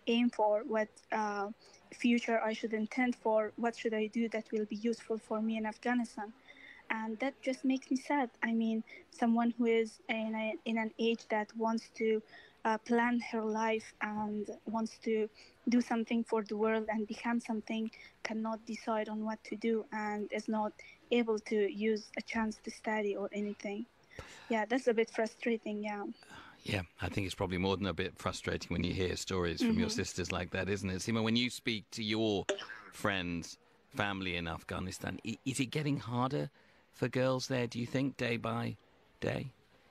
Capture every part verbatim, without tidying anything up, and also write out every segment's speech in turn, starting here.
aim for, what uh, future I should intend for, what should I do that will be useful for me in Afghanistan. And that just makes me sad. I mean, someone who is in, a, in an age that wants to uh, plan her life and wants to do something for the world and become something cannot decide on what to do and is not able to use a chance to study or anything. Yeah, that's a bit frustrating. Yeah. Yeah, I think it's probably more than a bit frustrating when you hear stories from your Mm-hmm. sisters like that, isn't it? Sima, when you speak to your friends, family in Afghanistan, is it getting harder for girls there, do you think, day by day?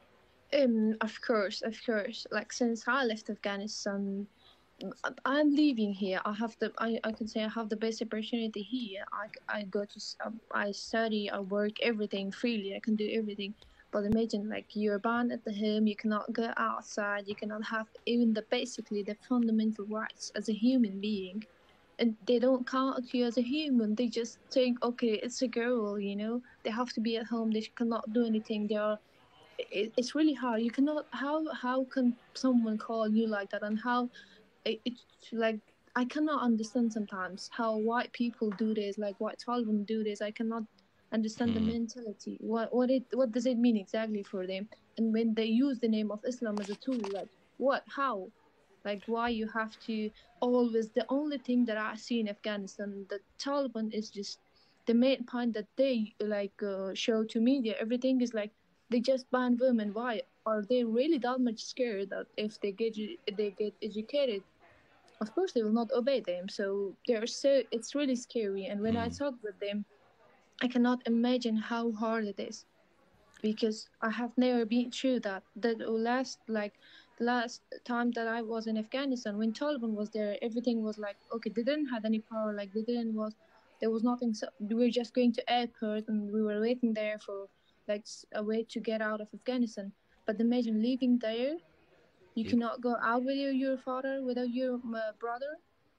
Um, of course, of course. Like since I left Afghanistan, I'm leaving here. I have the I, I can say I have the best opportunity here. I, I go to um, I study, I work, everything freely. I can do everything. But imagine like you're banned at the home. You cannot go outside. You cannot have even the basically the fundamental rights as a human being. And they don't count you as a human. They just think, okay, it's a girl. You know, they have to be at home. They cannot do anything. They are it, it's really hard. You cannot how how can someone call you like that, and how it, it's like I cannot understand sometimes how white people do this, like white Taliban do this. I cannot understand the Hmm. mentality. What what it what does it mean exactly for them? And when they use the name of Islam as a tool, like what how? Like why you have to always the only thing that I see in Afghanistan, the Taliban is just the main point that they like uh, show to media. Everything is like they just ban women. Why are they really that much scared that if they get they get educated, of course they will not obey them? So they're so it's really scary. And when I Hmm. talk with them, I cannot imagine how hard it is because I have never been through that. The last like the last time that I was in Afghanistan when Taliban was there, everything was like okay. They didn't have any power. Like they didn't was there was nothing. So we were just going to airport and we were waiting there for like a way to get out of Afghanistan. But imagine living there. You It, cannot go out with your, your father, without your uh, brother.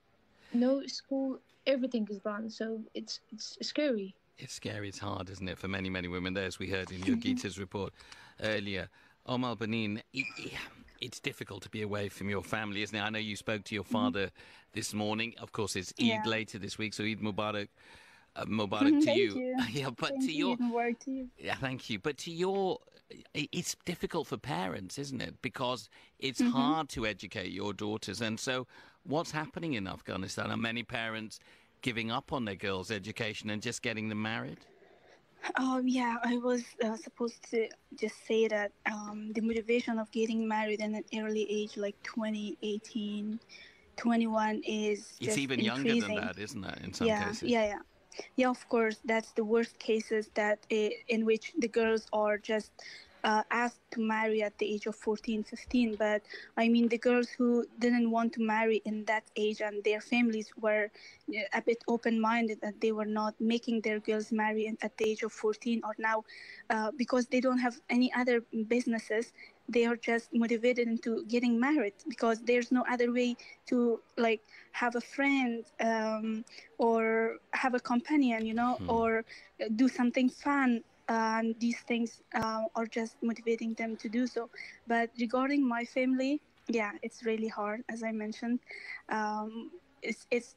No school. Everything is banned. So it's it's scary. it's scary, it's hard, isn't it, for many, many women there, as we heard in your Gita's report earlier. Omar Benin, it, it, it's difficult to be away from your family, isn't it? I know you spoke to your father this morning. Of course, it's Eid Yeah. later this week, so Eid Mubarak, uh, Mubarak to Thank you. you. Yeah, but to Thank you. your Even more to you. yeah, thank you. But to your, it's difficult for parents, isn't it? Because it's Mm-hmm. hard to educate your daughters. And so, what's happening in Afghanistan? Are many parents giving up on their girls' education and just getting them married? Um, yeah, I was uh, supposed to just say that um, the motivation of getting married in an early age, like twenty, eighteen, twenty-one, is It's just even younger than increasing. that, isn't it? In some Yeah, cases. yeah, yeah. Yeah, of course, that's the worst cases that i- in which the girls are just uh, asked to marry at the age of fourteen, fifteen. But I mean, the girls who didn't want to marry in that age and their families were uh, a bit open minded that they were not making their girls marry in- at the age of fourteen or now uh, because they don't have any other businesses. They are just motivated into getting married because there's no other way to like have a friend um, or have a companion, you know, Hmm. or do something fun. And these things uh, are just motivating them to do so. But regarding my family, yeah, it's really hard, as I mentioned. Um, it's it's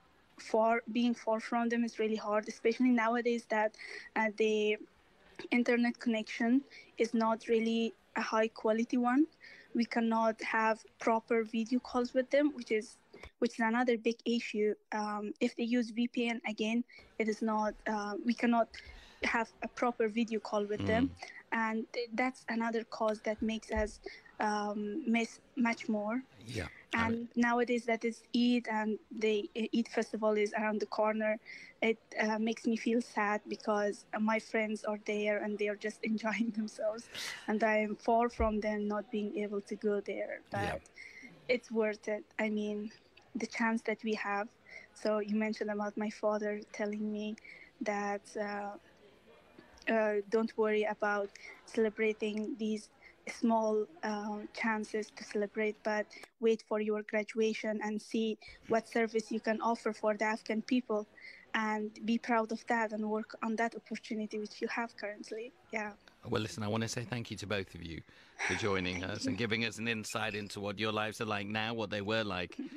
far being far from them is really hard, especially nowadays that uh, the internet connection is not really a high quality one. We cannot have proper video calls with them, which is which is another big issue. Um, if they use V P N again, it is not. Uh, we cannot have a proper video call with them, and that's another cause that makes us um, miss much more. Yeah. I mean, And nowadays that is Eid and the Eid festival is around the corner, it uh, makes me feel sad because my friends are there and they are just enjoying themselves, and I am far from them not being able to go there. yeah. But it's worth it. I mean, the chance that we have. So you mentioned about my father telling me that uh, uh, don't worry about celebrating these small uh, chances to celebrate, but wait for your graduation and see what service you can offer for the Afghan people, and be proud of that and work on that opportunity which you have currently. Yeah. Well, listen, I want to say thank you to both of you for joining Thank us you. and giving us an insight into what your lives are like now, what they were like